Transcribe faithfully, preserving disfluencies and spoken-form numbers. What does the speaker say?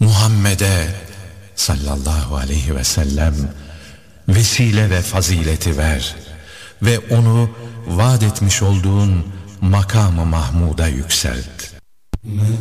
Muhammed'e sallallahu aleyhi ve sellem vesile ve fazileti ver ve onu vaat etmiş olduğun makam-ı Mahmud'a yükselt.